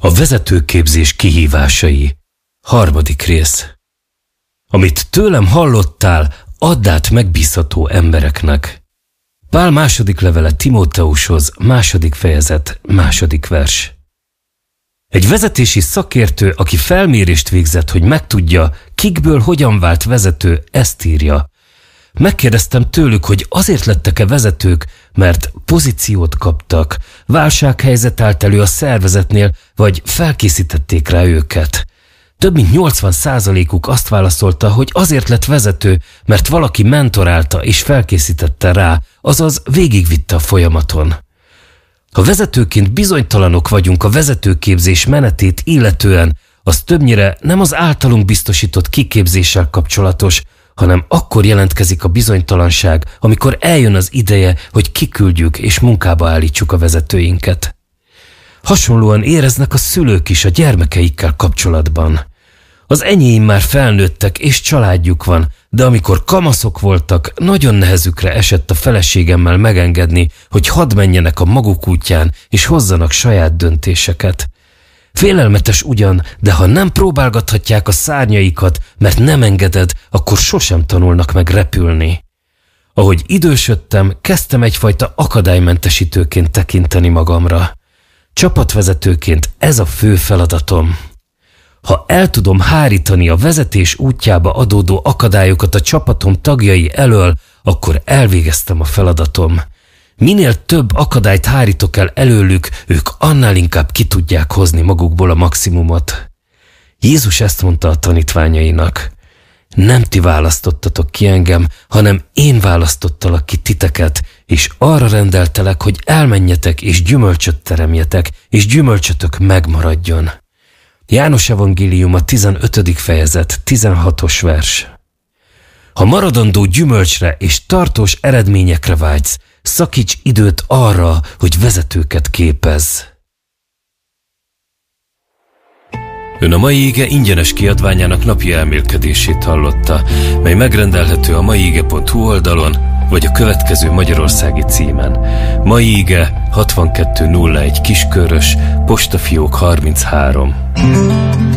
A vezetőképzés kihívásai. 3. rész. Amit tőlem hallottál, add át megbízható embereknek. Pál második levele Timóteushoz, 2. fejezet, 2. vers. Egy vezetési szakértő, aki felmérést végzett, hogy megtudja, kikből hogyan vált vezető, ezt írja. Megkérdeztem tőlük, hogy azért lettek-e vezetők, mert pozíciót kaptak, válsághelyzet állt elő a szervezetnél, vagy felkészítették rá őket. Több mint 80%-uk azt válaszolta, hogy azért lett vezető, mert valaki mentorálta és felkészítette rá, azaz végigvitte a folyamaton. Ha vezetőként bizonytalanok vagyunk a vezetőképzés menetét illetően, az többnyire nem az általunk biztosított kiképzéssel kapcsolatos, hanem akkor jelentkezik a bizonytalanság, amikor eljön az ideje, hogy kiküldjük és munkába állítsuk a vezetőinket. Hasonlóan éreznek a szülők is a gyermekeikkel kapcsolatban. Az enyém már felnőttek és családjuk van, de amikor kamaszok voltak, nagyon nehezükre esett a feleségemmel megengedni, hogy hadd menjenek a maguk útján és hozzanak saját döntéseket. Félelmetes ugyan, de ha nem próbálgathatják a szárnyaikat, mert nem engeded, akkor sosem tanulnak meg repülni. Ahogy idősödtem, kezdtem egyfajta akadálymentesítőként tekinteni magamra. Csapatvezetőként ez a fő feladatom. Ha el tudom hárítani a vezetés útjába adódó akadályokat a csapatom tagjai elől, akkor elvégeztem a feladatom. Minél több akadályt hárítok el előlük, ők annál inkább ki tudják hozni magukból a maximumot. Jézus ezt mondta a tanítványainak. Nem ti választottatok ki engem, hanem én választottalak ki titeket, és arra rendeltelek, hogy elmenjetek és gyümölcsöt teremjetek, és gyümölcsötök megmaradjon. János evangéliuma 15. fejezet, 16. vers. Ha maradandó gyümölcsre és tartós eredményekre vágysz, szakíts időt arra, hogy vezetőket képezz. Ön a Mai Ige ingyenes kiadványának napi elmélkedését hallotta, mely megrendelhető a maiige.hu oldalon, vagy a következő magyarországi címen. Mai Ige 6201 Kiskörös, postafiók 33.